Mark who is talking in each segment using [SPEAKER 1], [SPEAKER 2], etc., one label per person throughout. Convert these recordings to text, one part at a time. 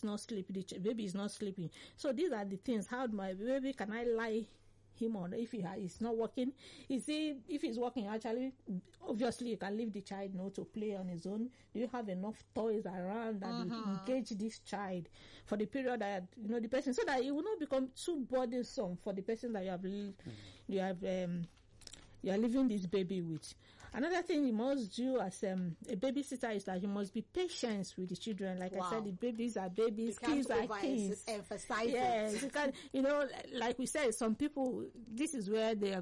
[SPEAKER 1] not sleeping, the baby is not sleeping. So these are the things. How my baby can I lie him on? If he's not working, if he's working, actually, obviously you can leave the child to play on his own. Do you have enough toys around that will engage this child for the period that the person, so that it will not become too burdensome for the person that you are leaving this baby with. Another thing you must do as a babysitter is that you must be patient with the children. Like I said, the babies are babies, kids are kids.
[SPEAKER 2] Emphasize
[SPEAKER 1] yes, you can. Like we said, some people. This is where they are.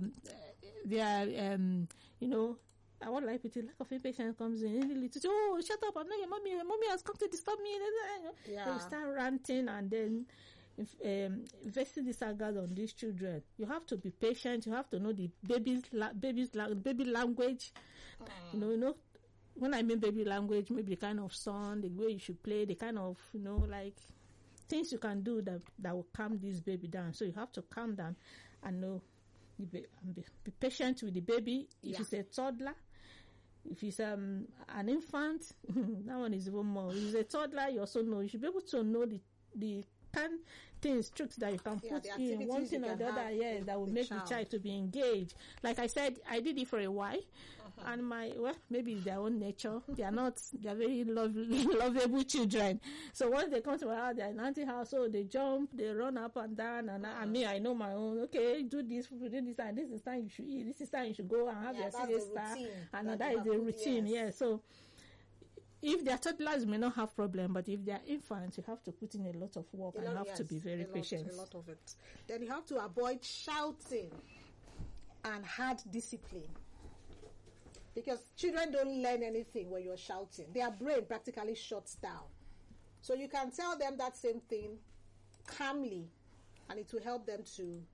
[SPEAKER 1] What lack of impatience comes in. Oh, shut up! I'm not your mommy. Your mommy has come to disturb me. They start ranting and then investing this anger on these children. You have to be patient. You have to know the baby language. When I mean baby language, maybe the kind of song, the way you should play, the kind of things you can do that will calm this baby down. So you have to calm down and be patient with the baby. If it's a toddler, if it's an infant, that one is even more. If it's a toddler, you also know. You should be able to know the kind things, tricks that you can put in one thing or the other, that will make the child to be engaged. Like I said, I did it for a while, and maybe their own nature, they are very lovable children. So once they come to my house, they're in auntie house, so they jump, they run up and down, and I know my own. Okay, do this, and this is time you should eat, this is time you should go and have your serious stuff, and that is the routine. Yes. So if they are toddlers, may not have problem, but if they are infants, you have to put in a lot of work and have to be very patient.
[SPEAKER 2] A lot of it. Then you have to avoid shouting and hard discipline, because children don't learn anything when you're shouting. Their brain practically shuts down. So you can tell them that same thing calmly, and it will help them to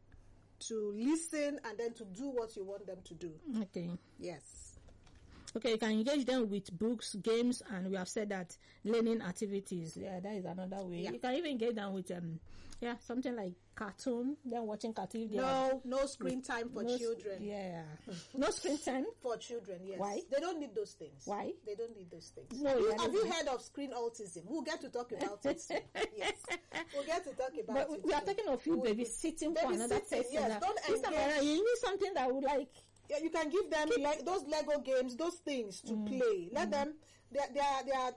[SPEAKER 2] listen and then to do what you want them to do.
[SPEAKER 1] Okay.
[SPEAKER 2] Yes.
[SPEAKER 1] Okay, you can engage them with books, games, and we have said that learning activities. Yeah, that is another way. Yeah. You can even engage them with something like cartoon. Then watching cartoon.
[SPEAKER 2] No screen time for children.
[SPEAKER 1] Yeah, no screen time
[SPEAKER 2] for children. Yes.
[SPEAKER 1] Why?
[SPEAKER 2] They don't need those things.
[SPEAKER 1] Why?
[SPEAKER 2] They don't need those things.
[SPEAKER 1] No.
[SPEAKER 2] Have you heard of screen autism? We'll get to talk about it soon. Yes, we'll get to talk about it.
[SPEAKER 1] We are talking of you babysitting for another person.
[SPEAKER 2] Yes, don't engage.
[SPEAKER 1] You need something that would like.
[SPEAKER 2] Yeah, you can give them those Lego games, those things to play. Let them. They are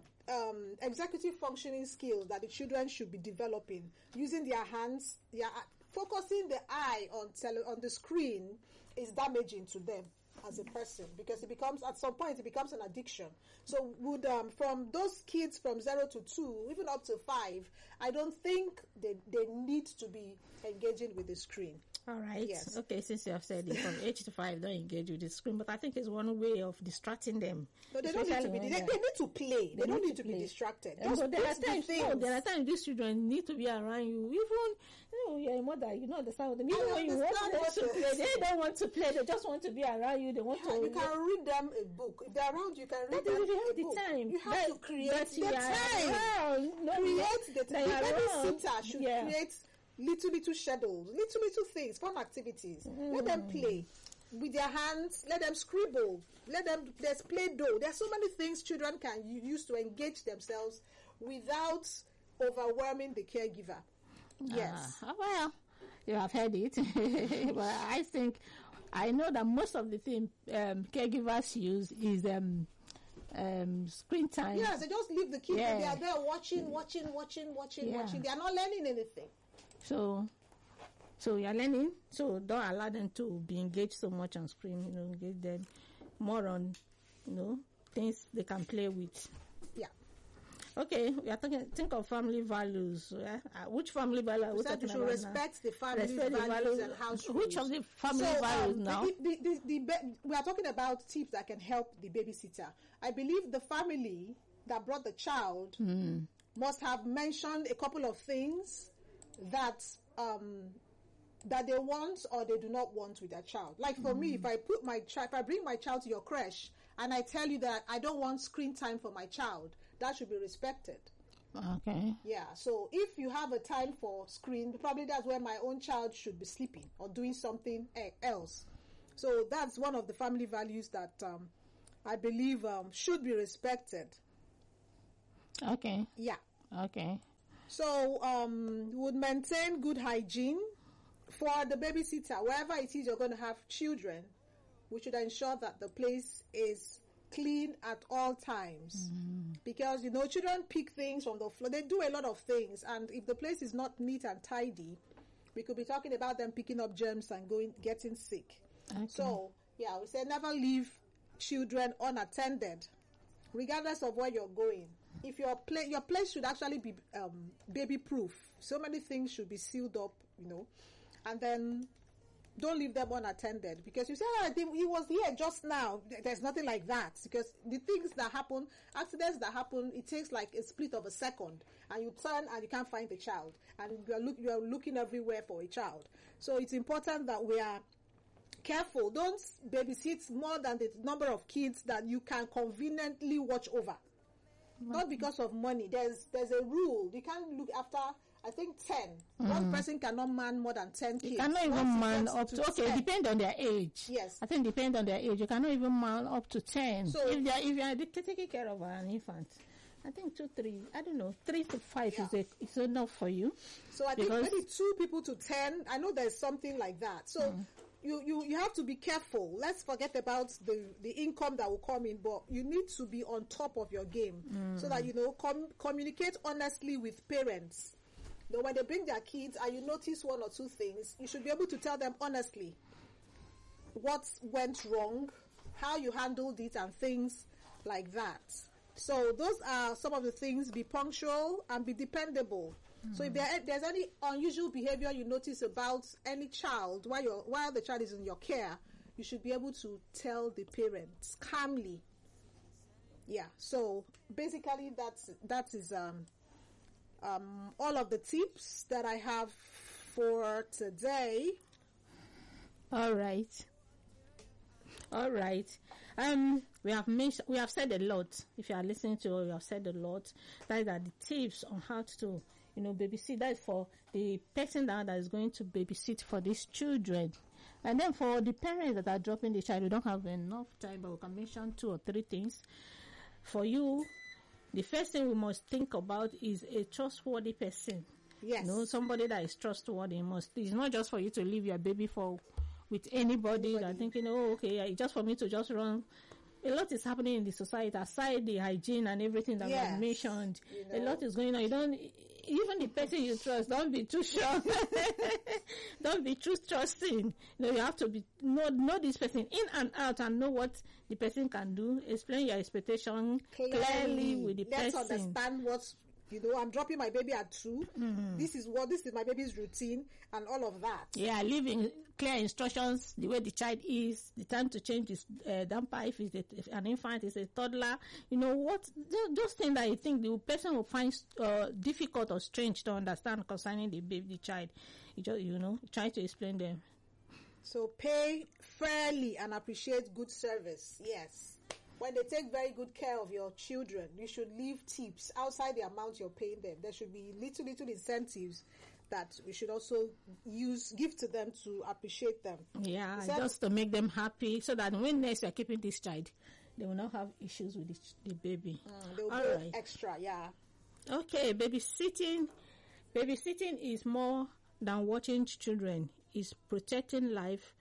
[SPEAKER 2] executive functioning skills that the children should be developing using their hands. Focusing the eye on the screen is damaging to them as a person, because at some point it becomes an addiction. So from those kids from 0 to 2, even up to 5, I don't think they need to be engaging with the screen.
[SPEAKER 1] All right.
[SPEAKER 2] Yes.
[SPEAKER 1] Okay, since you have said it, from 8 to 5, don't engage with the screen. But I think it's one way of distracting them.
[SPEAKER 2] No, they don't need to be. They need to play. They don't need to be distracted.
[SPEAKER 1] But there are times these children need to be around you. Even you're a mother, you know, understand them. Even when you want to play, they don't want to play. They just want to be around you. They want to.
[SPEAKER 2] You can read them a book. If they're around, you can read them a book.
[SPEAKER 1] The time.
[SPEAKER 2] You have to create the time.
[SPEAKER 1] Create
[SPEAKER 2] the time. The babysitter should create little schedules, little things, fun activities. Let them play with their hands. Let them scribble. There's Play-Doh. There's so many things children can use to engage themselves without overwhelming the caregiver. Yes.
[SPEAKER 1] Well, you have heard it. But I know that most of the thing caregivers use is screen time.
[SPEAKER 2] Yeah, they just leave the kids. They are there watching. They are not learning anything.
[SPEAKER 1] So you're learning. So don't allow them to be engaged so much on screen. Engage them more on, things they can play with.
[SPEAKER 2] Yeah.
[SPEAKER 1] Okay, we are think of family values. Which family values?
[SPEAKER 2] We said you should respect the family values and house rules.
[SPEAKER 1] Which of the family values now?
[SPEAKER 2] We are talking about tips that can help the babysitter. I believe the family that brought the child must have mentioned a couple of things that they want or they do not want with their child. Like for me, if I bring my child to your creche and I tell you that I don't want screen time for my child, that should be respected.
[SPEAKER 1] Okay.
[SPEAKER 2] Yeah. So if you have a time for screen, probably that's where my own child should be sleeping or doing something else. So that's one of the family values that I believe should be respected.
[SPEAKER 1] Okay.
[SPEAKER 2] Yeah.
[SPEAKER 1] Okay.
[SPEAKER 2] So would maintain good hygiene for the babysitter. Wherever it is you're going to have children, we should ensure that the place is clean at all times. Because, children pick things from the floor. They do a lot of things. And if the place is not neat and tidy, we could be talking about them picking up germs and getting sick.
[SPEAKER 1] Okay.
[SPEAKER 2] So, yeah, we say never leave children unattended, regardless of where you're going. If your place should actually be baby proof. So many things should be sealed up, and then don't leave them unattended, because you say, I think he was here just now. There's nothing like that, because the things that happen, accidents that happen, it takes like a split of a second, and you turn and you can't find the child, and you are looking everywhere for a child. So it's important that we are careful. Don't babysit more than the number of kids that you can conveniently watch over. Not because of money. There's a rule. You can't look after, I think, 10. One person cannot man more than 10 kids.
[SPEAKER 1] You cannot even man up to, okay, it depends on their age.
[SPEAKER 2] Yes.
[SPEAKER 1] I think it depends on their age. You cannot even man up to 10. So if you are taking care of an infant, I think 2, 3, I don't know, 3 to 5 is enough for you.
[SPEAKER 2] So I think maybe 2 people to 10, I know there's something like that. So you have to be careful. Let's forget about the income that will come in, but you need to be on top of your game so that, communicate honestly with parents. When they bring their kids and you notice 1 or 2 things, you should be able to tell them honestly what went wrong, how you handled it, and things like that. So those are some of the things. Be punctual and be dependable. So if there's any unusual behavior you notice about any child while the child is in your care, you should be able to tell the parents calmly. Yeah. So basically, that is all of the tips that I have for today.
[SPEAKER 1] All right. We have said a lot. If you are listening to, we have said a lot. That are the tips on how to, babysit. That is for the person that is going to babysit for these children. And then for the parents that are dropping the child, we don't have enough time, but we can mention 2 or 3 things. For you, the first thing we must think about is a trustworthy person.
[SPEAKER 2] Yes.
[SPEAKER 1] Somebody that is trustworthy. It's not just for you to leave your baby with anybody that thinking, it's just for me to just run. A lot is happening in the society aside the hygiene and everything that was mentioned. A lot is going on. Even the person you trust, don't be too sure. Don't be too trusting. You have to know this person in and out and know what the person can do. Explain your expectation clearly with the person.
[SPEAKER 2] Let's understand what's, I'm dropping my baby at 2. This is my baby's routine and all of that.
[SPEAKER 1] Yeah, leaving clear instructions, the way the child is, the time to change his diaper if an infant is a toddler. Those things that you think the person will find difficult or strange to understand concerning the child. You just, try to explain them.
[SPEAKER 2] So pay fairly and appreciate good service. Yes. When they take very good care of your children, you should leave tips outside the amount you're paying them. There should be little incentives that we should also give to them to appreciate them.
[SPEAKER 1] Yeah, just to make them happy, so that when next you're keeping this child, they will not have issues with the baby.
[SPEAKER 2] They will pay extra, yeah.
[SPEAKER 1] Okay, babysitting is more than watching children. It's protecting life,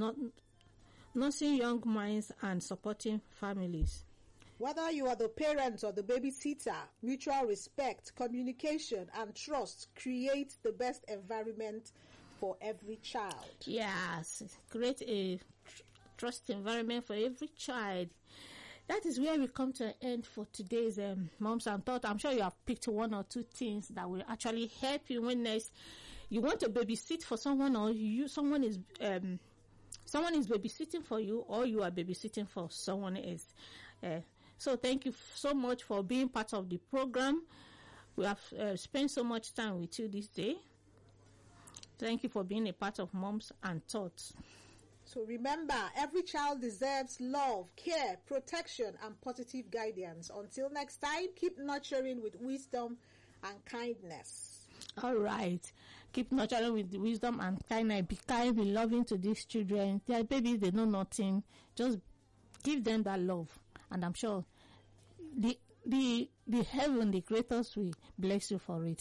[SPEAKER 1] nursing young minds, and supporting families.
[SPEAKER 2] Whether you are the parent or the babysitter, mutual respect, communication, and trust create the best environment for every child.
[SPEAKER 1] Yes, create a trust environment for every child. That is where we come to an end for today's Moms and Thoughts. I'm sure you have picked 1 or 2 things that will actually help you when next you want to babysit for someone, or someone is babysitting for you, or you are babysitting for someone else. So thank you so much for being part of the program. We have spent so much time with you this day. Thank you for being a part of Moms and Thoughts.
[SPEAKER 2] So remember, every child deserves love, care, protection, and positive guidance. Until next time, keep nurturing with wisdom and kindness.
[SPEAKER 1] All right. Keep nurturing with wisdom and kindness. Be kind, be loving to these children. They are babies, they know nothing. Just give them that love. And I'm sure the heaven, the creators will bless you for it.